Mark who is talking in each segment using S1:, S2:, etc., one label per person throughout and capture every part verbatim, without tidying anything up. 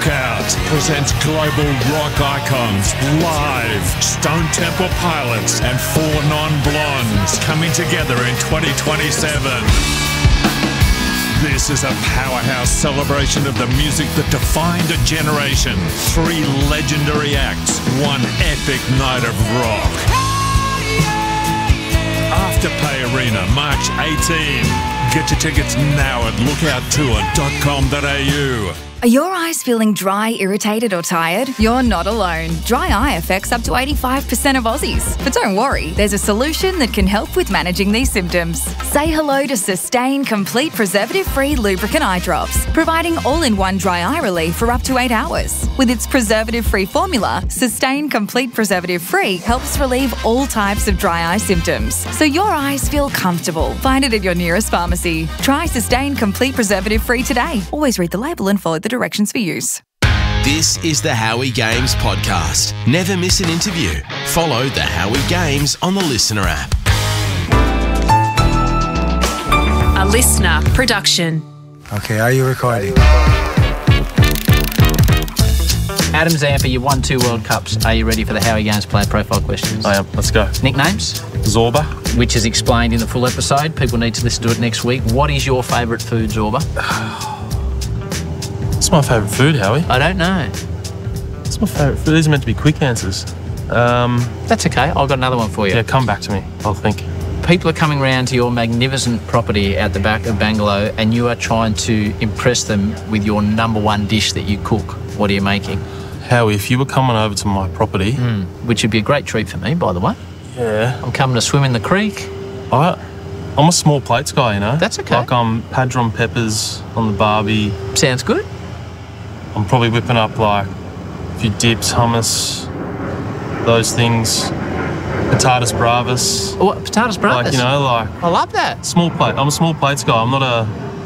S1: Lookout presents global rock icons live. Stone Temple Pilots and Four Non-Blondes coming together in twenty twenty-seven. This is a powerhouse celebration of the music that defined a generation. Three legendary acts, one epic night of rock. Afterpay Arena, March eighteenth. Get your tickets now at lookout tour dot com dot a u.
S2: Are your eyes feeling dry, irritated or tired? You're not alone. Dry eye affects up to eighty-five percent of Aussies. But don't worry, there's a solution that can help with managing these symptoms. Say hello to Sustain Complete Preservative-Free Lubricant Eye Drops, providing all-in-one dry eye relief for up to eight hours. With its preservative-free formula, Sustain Complete Preservative-Free helps relieve all types of dry eye symptoms, so your eyes feel comfortable. Find it at your nearest pharmacy. Try Sustain Complete Preservative-Free today. Always read the label and follow the directions for use.
S3: This is the Howie Games podcast. Never miss an interview. Follow the Howie Games on the Listener app.
S4: A Listener production.
S5: Okay, are you recording?
S6: Adam Zampa, you've won two World Cups. Are you ready for the Howie Games player profile questions?
S7: I am. Let's go.
S6: Nicknames?
S7: Zorba.
S6: Which is explained in the full episode. People need to listen to it next week. What is your favourite food, Zorba?
S7: What's my favourite food, Howie?
S6: I don't know.
S7: What's my favourite food? These are meant to be quick answers. Um,
S6: That's okay. I've got another one for you.
S7: yeah, come back to me. I'll think.
S6: People are coming round to your magnificent property out the back of Bangalow and you are trying to impress them with your number one dish that you cook. What are you making?
S7: Howie, if you were coming over to my property...
S6: Mm, which would be a great treat for me, by the way.
S7: Yeah.
S6: I'm coming to swim in the creek.
S7: I, I'm a small plates guy, you know?
S6: That's okay.
S7: Like I'm padron peppers on the barbie.
S6: Sounds good.
S7: I'm probably whipping up like a few dips, hummus, those things. Patatas bravas.
S6: What, patatas bravas?
S7: Like, you know, like...
S6: I love that.
S7: Small plate. I'm a small plates guy. I'm not a...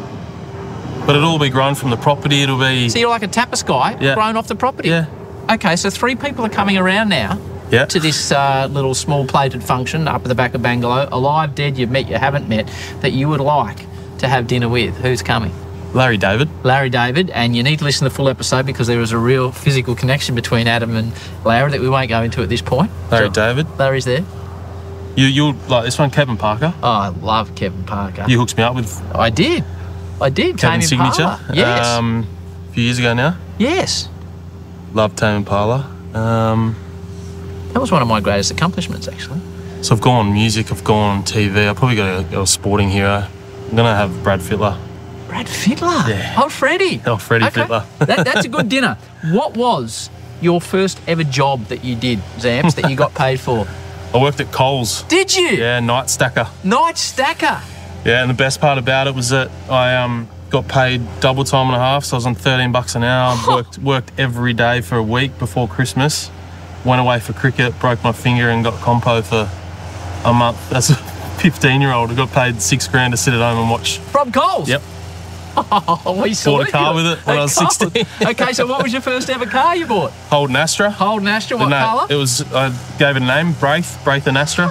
S7: But it'll all be grown from the property. It'll be...
S6: So you're like a tapas guy,
S7: Yeah.
S6: grown off the property?
S7: Yeah.
S6: Okay, so three people are coming around now
S7: Yeah.
S6: to this uh, little small plated function up at the back of Bangalow. Alive, dead, you've met, you haven't met, that you would like to have dinner with. Who's coming?
S7: Larry David.
S6: Larry David, and you need to listen to the full episode because there is a real physical connection between Adam and Larry that we won't go into at this point.
S7: Larry
S6: So,
S7: David.
S6: Larry's there.
S7: You, you'll like this one, Kevin Parker.
S6: Oh, I love Kevin Parker.
S7: You hooked me up with
S6: I did. I did.
S7: Kevin's
S6: Tame
S7: signature.
S6: Impala. Yes.
S7: Um, a few years ago now.
S6: yes.
S7: Love Tame Impala. Um,
S6: That was one of my greatest accomplishments, actually.
S7: so I've gone on music, I've gone on T V. I've probably got a, a sporting hero. I'm going to have Brad Fittler.
S6: Brad Fittler.
S7: Yeah.
S6: Oh, Freddie.
S7: Oh, Freddie
S6: Okay.
S7: Fittler.
S6: that, that's a good dinner. What was your first ever job that you did, Zamps, that you got paid for?
S7: I worked at Coles.
S6: Did you?
S7: Yeah, night stacker.
S6: Night stacker.
S7: Yeah, and the best part about it was that I um, got paid double time and a half, so I was on thirteen bucks an hour. worked worked every day for a week before Christmas. Went away for cricket, broke my finger and got compo for a month. As a fifteen-year-old, I got paid six grand to sit at home and watch.
S6: From Coles?
S7: Yep.
S6: Oh, we saw
S7: Bought a car with it when I was sixteen.
S6: Okay, so what was your first ever car you bought?
S7: Holden Astra.
S6: Holden Astra, what
S7: no,
S6: colour?
S7: It was, I gave it a name, Braith, Braith and Astra.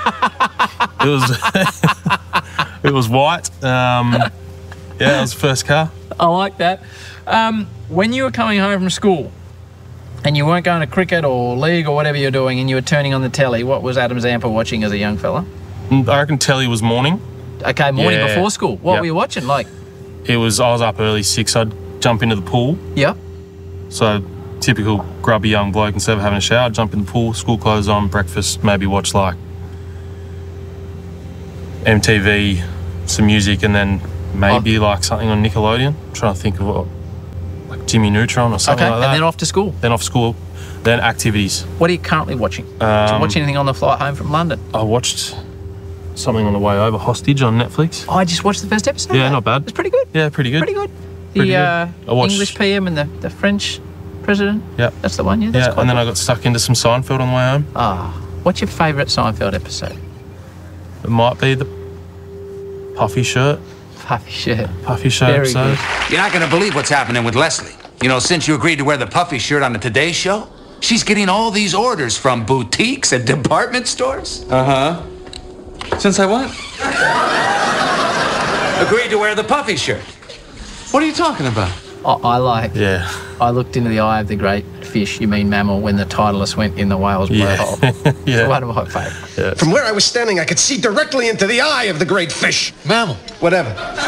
S7: it was it was white. Um, yeah, it was the first car.
S6: I like that. Um, when you were coming home from school and you weren't going to cricket or league or whatever you're doing and you were turning on the telly, what was Adam Zampa watching as a young fella?
S7: I reckon telly was morning.
S6: Okay, morning
S7: Yeah.
S6: before school. What
S7: Yep.
S6: were you watching? Like,
S7: It was, I was up early, six. I'd jump into the pool.
S6: yeah.
S7: So, typical grubby young bloke, instead of having a shower, I'd jump in the pool, school clothes on, breakfast, maybe watch like M T V, some music, and then maybe
S6: Oh.
S7: like something on Nickelodeon. I'm trying to think of what, like Jimmy Neutron or something
S6: Okay,
S7: like that.
S6: and then off to school.
S7: Then off school, then activities.
S6: What are you currently watching? Did you
S7: Um,
S6: watch anything on the flight home from London?
S7: I watched something on the way over, Hostage on Netflix.
S6: Oh, I just watched the first episode.
S7: Yeah,
S6: of that.
S7: not bad.
S6: It's pretty good.
S7: Yeah, pretty good.
S6: Pretty good. The
S7: Pretty good.
S6: uh,
S7: I watched-
S6: English P M and the, the French president.
S7: Yeah.
S6: That's the one, yeah? That's
S7: Yeah,
S6: quite
S7: and then
S6: good.
S7: I got stuck into some Seinfeld on the way home.
S6: Ah, what's your favourite Seinfeld episode?
S7: It might be the puffy shirt.
S6: Puffy shirt.
S7: Puffy shirt
S6: Very
S7: episode.
S6: good.
S8: You're not going to believe what's happening with Leslie. You know, since you agreed to wear the puffy shirt on the Today Show, she's getting all these orders from boutiques and department stores.
S9: Uh-huh. Since I what?
S8: Agreed to wear the puffy shirt.
S9: What are you talking about?
S6: I, I like.
S7: Yeah.
S6: I looked into the eye of the great fish. You mean mammal? When the Titleist went in the whale's
S7: Yeah.
S6: blowhole.
S7: Yeah.
S6: One of my favourites.
S7: Yeah.
S10: From where I was standing, I could see directly into the eye of the great fish.
S9: Mammal.
S10: Whatever.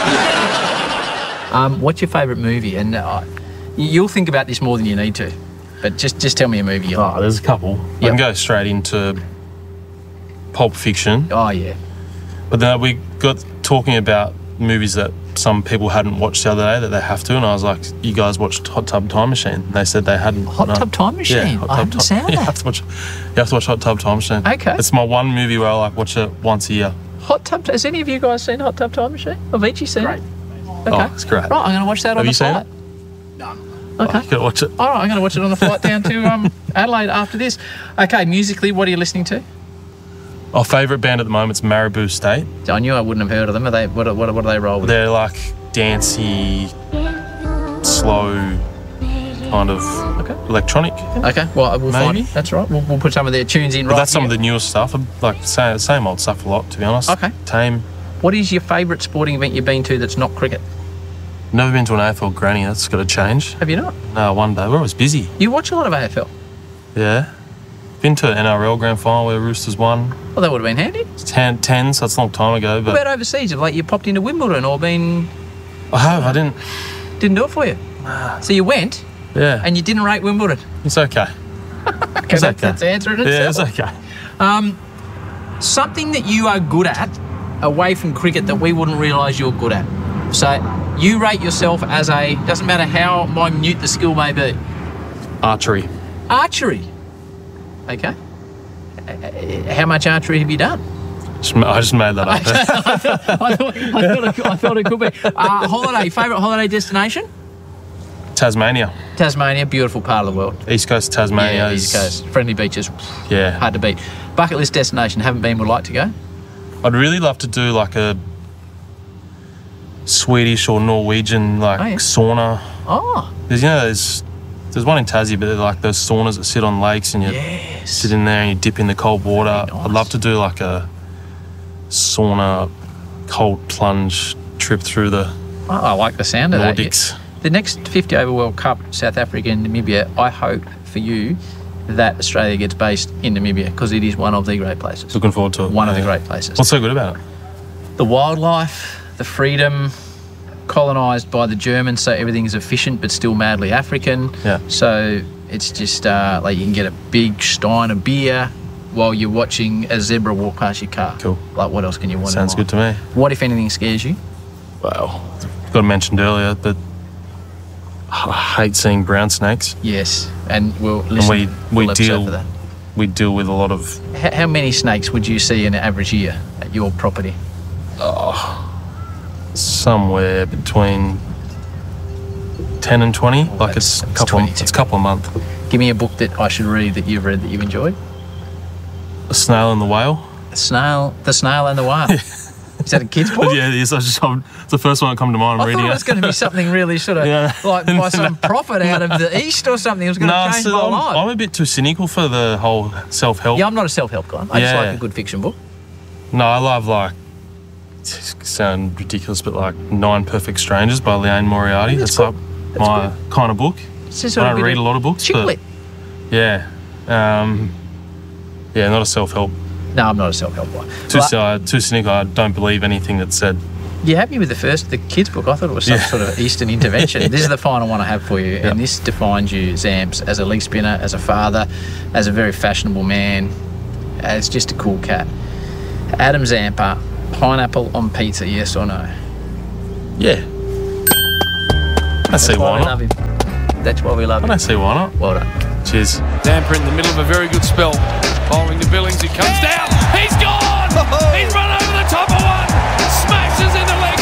S6: Um, what's your favourite movie? And uh, you'll think about this more than you need to, but just just tell me a movie you like.
S7: Oh, there's a couple. I
S6: Yep.
S7: can go straight into Pulp Fiction.
S6: Oh yeah.
S7: But then we got talking about movies that some people hadn't watched the other day that they have to, and I was like, you guys watched Hot Tub Time Machine? And they said they hadn't.
S6: Hot
S7: No.
S6: Tub Time Machine?
S7: Yeah, Hot
S6: I
S7: Tub
S6: haven't
S7: Time-
S6: seen
S7: You
S6: that.
S7: have, to watch, you have to watch Hot Tub Time Machine.
S6: Okay.
S7: It's my one movie where I like watch it once a year.
S6: Hot Tub. Has any of you guys seen Hot Tub Time Machine? Have each you seen it? Okay.
S7: Oh, it's great.
S6: Right, I'm going to watch that
S7: Have
S6: on
S7: you
S6: the
S7: seen
S6: flight.
S7: it?
S6: Okay.
S7: Oh, you gotta watch it.
S6: All right, I'm going to watch it on the flight down to um, Adelaide after this. Okay, musically, what are you listening to?
S7: Our favourite band at the moment is Marabou State.
S6: I knew I wouldn't have heard of them. Are they? What? What, what do they roll with?
S7: They're like dancey, slow, kind of
S6: Okay.
S7: electronic.
S6: Okay, well, we'll find
S7: Maybe.
S6: it. That's right. We'll, we'll put some of their tunes in
S7: But
S6: right
S7: that's some
S6: here.
S7: of the newest stuff. Like same, same old stuff a lot, to be honest.
S6: Okay.
S7: Tame.
S6: What is your favourite sporting event you've been to that's not cricket?
S7: Never been to an A F L granny. That's got to change.
S6: Have you not?
S7: No, one day. We're always busy.
S6: You watch a lot of A F L.
S7: Yeah. Been to an N R L grand final where Roosters won.
S6: Well, that would have been handy.
S7: It's ten, ten, so it's a long time ago.
S6: What
S7: But
S6: about overseas? Have like you popped into Wimbledon or been
S7: I have. I didn't.
S6: didn't do it for you? So you went
S7: Yeah.
S6: and you didn't rate Wimbledon.
S7: It's okay.
S6: Okay,
S7: It's
S6: that,
S7: okay.
S6: that's the answer in
S7: Yeah,
S6: itself.
S7: it's okay.
S6: Um, something that you are good at away from cricket that we wouldn't realise you're good at. So you rate yourself as a, doesn't matter how minute the skill may be,
S7: Archery.
S6: archery. Okay. Uh, How much archery have you done?
S7: Just ma- I just made that up.
S6: I thought, I thought, it, could- I thought it could be. Uh, holiday, favourite holiday destination?
S7: Tasmania.
S6: Tasmania, beautiful part of the world.
S7: East Coast of Tasmania.
S6: Yeah,
S7: is,
S6: East Coast. Friendly beaches,
S7: Yeah.
S6: hard to beat. Bucket list destination, haven't been, would like to go?
S7: I'd really love to do like a Swedish or Norwegian like
S6: Oh, yeah.
S7: sauna.
S6: Oh,
S7: There's you know there's there's one in Tassie, but they're like those saunas that sit on lakes and you
S6: yes.
S7: sit in there and you dip in the cold water.
S6: Very nice.
S7: I'd love to do like a sauna cold plunge trip through the
S6: Oh, I like the sound of that.
S7: Nordics.
S6: The next fifty over World Cup, South Africa and Namibia, I hope for you that Australia gets based in Namibia because it is one of the great places.
S7: Looking forward to it.
S6: One of the
S7: Yeah.
S6: great places.
S7: What's so good about it?
S6: The wildlife, the freedom, colonised by the Germans, so everything's efficient but still madly African.
S7: Yeah.
S6: So it's just uh, like you can get a big stein of beer while you're watching a zebra walk past your car.
S7: Cool.
S6: Like what else can you want? in
S7: Sounds
S6: life?
S7: good to me.
S6: What, if anything, scares you?
S7: Well, got to mentioned earlier that I hate seeing brown snakes.
S6: Yes, and we'll
S7: And
S6: listen.
S7: we
S6: full
S7: we
S6: episode
S7: deal
S6: for that.
S7: we deal with a lot of
S6: How, how many snakes would you see in an average year at your property?
S7: somewhere between ten and twenty. Like
S6: that's-
S7: it's a
S6: that's
S7: couple. Of,
S6: twenty-two.
S7: it's a couple a month.
S6: Give me a book that I should read that you've read that you've enjoyed.
S7: A snail and the whale.
S6: The snail, the snail and the whale. Is that a kid's book?
S7: Yeah, it is. I just, I'm, it's the first one that come to mind. I'm
S6: I
S7: reading
S6: thought it was going to be something really sort of
S7: Yeah.
S6: like by some prophet out of the east or something. It was going to
S7: No,
S6: change
S7: so
S6: my
S7: I'm,
S6: life.
S7: I'm a bit too cynical for the whole self-help.
S6: Yeah, I'm not a self-help guy. I just
S7: Yeah.
S6: like a good fiction book.
S7: No, I love like. It sound ridiculous, but like Nine Perfect Strangers by Leanne Moriarty.
S6: That's
S7: That's,
S6: cool.
S7: like my kind of book.
S6: It's just
S7: I
S6: sort
S7: don't
S6: of
S7: read a lot of books,
S6: chick
S7: but
S6: lit.
S7: yeah, um, yeah, not a self-help.
S6: No, I'm not a self-help guy.
S7: Too,
S6: But
S7: uh, too cynical. I don't believe anything that's said.
S6: you happy with the first, the kids book? I thought it was some
S7: Yeah.
S6: sort of Eastern intervention. This is the final one I have for you, and this defines you, Zamps, as a league spinner, as a father, as a very fashionable man, as just a cool cat. Adam Zampa, pineapple on pizza, yes or no?
S7: Yeah, I see
S6: That's why
S7: why
S6: we
S7: not.
S6: love him. That's why we love
S7: I
S6: him.
S7: don't see why not.
S6: Well done.
S7: Cheers.
S11: Zampa in the middle of a very good spell. Following the Billings, he comes down. He's gone! He's run over the top of one. Smashes in the leg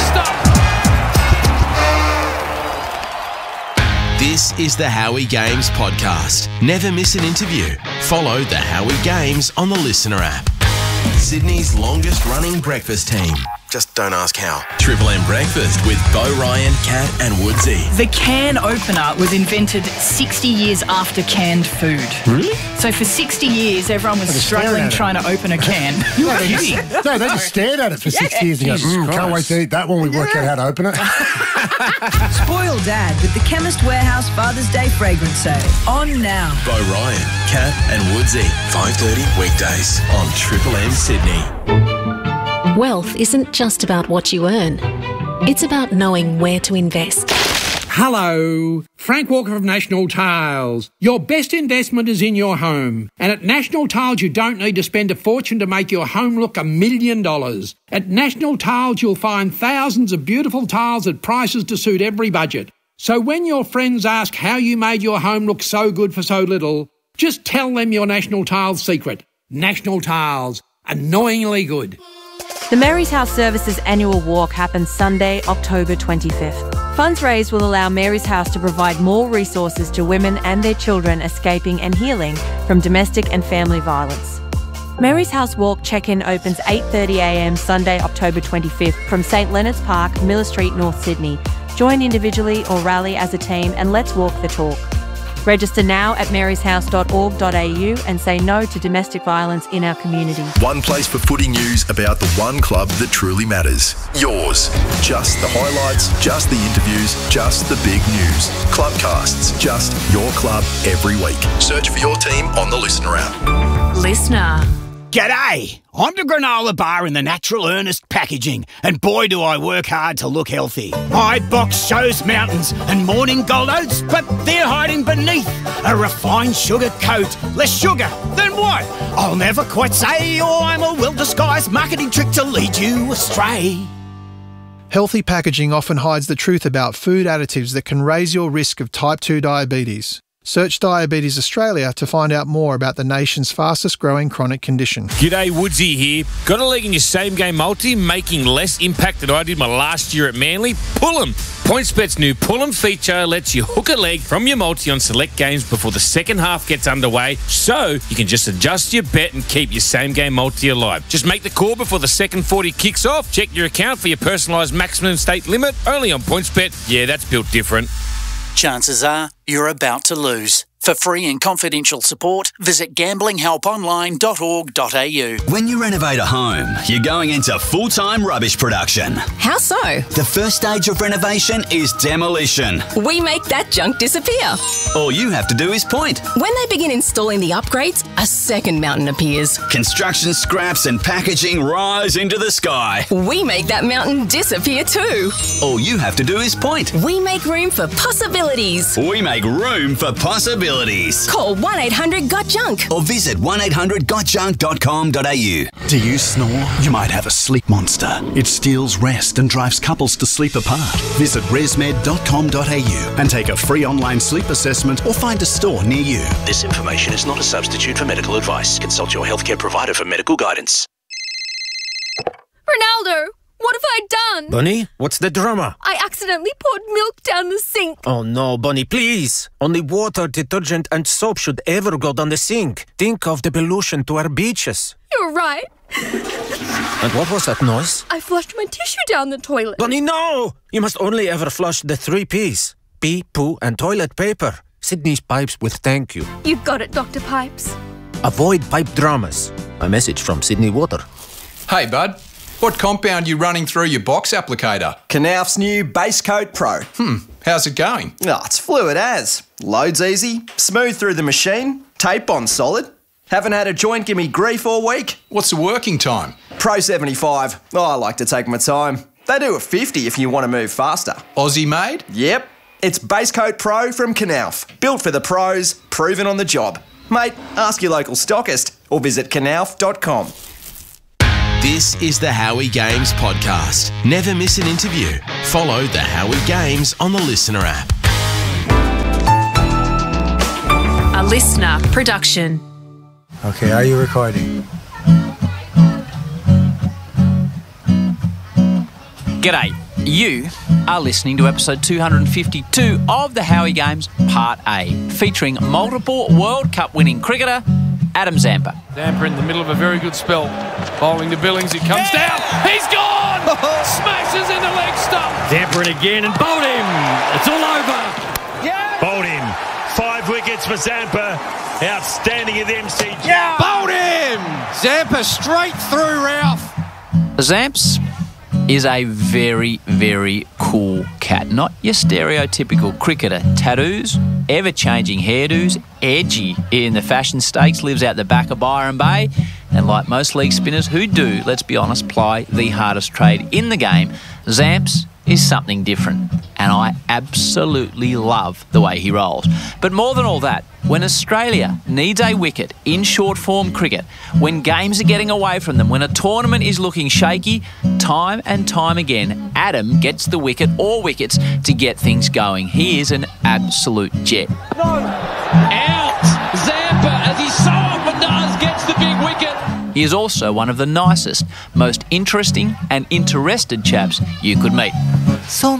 S11: stump.
S3: This is the Howie Games podcast. Never miss an interview. Follow the Howie Games on the Listener app. Sydney's longest running breakfast team. Just don't ask how. Triple M Breakfast with Bo Ryan, Kat and Woodsy.
S12: The can opener was invented sixty years after canned food.
S13: Really?
S12: So for sixty years, everyone was struggling trying to open a can.
S13: You are kidding? No, they just stared at it for sixty years and go, mm, can't wait to eat that when we work out how to open it.
S14: Spoil Dad with the Chemist Warehouse Father's Day fragrance sale. On now.
S3: Bo Ryan, Kat and Woodsy. five thirty weekdays on Triple M Sydney.
S15: Wealth isn't just about what you earn. It's about knowing where to invest.
S16: Hello, Frank Walker of National Tiles. Your best investment is in your home. And at National Tiles, you don't need to spend a fortune to make your home look a million dollars. At National Tiles, you'll find thousands of beautiful tiles at prices to suit every budget. So when your friends ask how you made your home look so good for so little, just tell them your National Tiles secret. National Tiles. Annoyingly good.
S17: The Mary's House Services annual walk happens Sunday, October twenty-fifth. Funds raised will allow Mary's House to provide more resources to women and their children escaping and healing from domestic and family violence. Mary's House Walk check-in opens eight thirty a m Sunday, October twenty-fifth from St Leonard's Park, Miller Street, North Sydney. Join individually or rally as a team and let's walk the talk. Register now at marys house dot org dot a u and say no to domestic violence in our community.
S18: One place for footy news about the one club that truly matters. Yours. Just the highlights, just the interviews, just the big news. Clubcasts, just your club every week. Search for your team on the Listener app.
S4: Listener.
S19: G'day! I'm the Granola Bar in the Natural Earnest packaging, and boy do I work hard to look healthy. My box shows mountains and morning gold oats, but they're hiding beneath a refined sugar coat. Less sugar, then what? I'll never quite say, or I'm a well-disguised marketing trick to lead you astray.
S20: Healthy packaging often hides the truth about food additives that can raise your risk of type two diabetes. Search Diabetes Australia to find out more about the nation's fastest growing chronic condition.
S21: G'day, Woodsy here. Got a leg in your same game multi, making less impact than I did my last year at Manly? Pull 'em. PointsBet's new Pull 'em feature lets you hook a leg from your multi on select games before the second half gets underway, so you can just adjust your bet and keep your same game multi alive. Just make the call before the second forty kicks off. Check your account for your personalised maximum stake limit. Only on PointsBet. Yeah, that's built different.
S22: Chances are you're about to lose. For free and confidential support, visit gambling help online dot org dot a u.
S23: When you renovate a home, you're going into full-time rubbish production.
S24: How so?
S23: The first stage of renovation is demolition.
S24: We make that junk disappear.
S23: All you have to do is point.
S24: When they begin installing the upgrades, a second mountain appears.
S23: Construction scraps and packaging rise into the sky.
S24: We make that mountain disappear too.
S23: All you have to do is point.
S24: We make room for possibilities.
S23: We make room for possibilities.
S24: Call one eight hundred got junk
S23: or visit one eight hundred got junk dot com dot a u.
S25: Do you snore? You might have a sleep monster. It steals rest and drives couples to sleep apart. Visit resmed dot com dot a u and take a free online sleep assessment or find a store near you.
S26: This information is not a substitute for medical advice. Consult your healthcare provider for medical guidance.
S27: Ronaldo! What have I done?
S28: Bonnie, what's the drama?
S27: I accidentally poured milk down the sink.
S28: Oh no, Bonnie, please. Only water, detergent and soap should ever go down the sink. Think of the pollution to our beaches.
S27: You're right.
S28: And what was that noise?
S27: I flushed my tissue down the toilet.
S28: Bonnie, no! You must only ever flush the three P's. Pee, poo and toilet paper. Sydney's Pipes with thank you.
S27: You got it, Doctor Pipes.
S28: Avoid pipe dramas. A message from Sydney Water.
S29: Hey, bud. What compound you running through your box applicator?
S30: Knauf's new Base Coat Pro.
S29: Hmm, how's it going?
S30: Oh, it's fluid as. Loads easy, smooth through the machine, tape on solid. Haven't had a joint give me grief all week.
S29: What's the working time?
S30: Pro seventy-five. Oh, I like to take my time. They do a fifty if you want to move faster.
S29: Aussie made?
S30: Yep. It's Base Coat Pro from Knauf. Built for the pros, proven on the job. Mate, ask your local stockist or visit knauf dot com.
S3: This is the Howie Games podcast. Never miss an interview. Follow the Howie Games on the Listener app.
S4: A listener production.
S5: Okay, are you recording?
S6: G'day. You are listening to episode two hundred fifty-two of the Howie Games Part A, featuring multiple World Cup winning cricketer Adam Zampa.
S1: Zampa in the middle of a very good spell. Bowling to Billings, it comes down. He's gone! Smashes in the leg stump.
S2: Zampa in again and bowled him. It's all over.
S7: Yeah. Bowled him. Five wickets for Zampa. Outstanding at the M C G.
S1: Yeah. Bowled him! Zampa straight through Ralph.
S6: Zamps is a very, very cool cat. Not your stereotypical cricketer. Tattoos, ever-changing hairdos, edgy in the fashion stakes, lives out the back of Byron Bay, and like most leg spinners who do, let's be honest, ply the hardest trade in the game, Zamps is something different, and I absolutely love the way he rolls. But more than all that, when Australia needs a wicket in short form cricket, when games are getting away from them, when a tournament is looking shaky, time and time again, Adam gets the wicket or wickets to get things going. He is an absolute jet.
S1: No. Out! Zampa, as he so often does, gets the big wicket.
S6: He is also one of the nicest, most interesting and interested chaps you could meet.
S8: So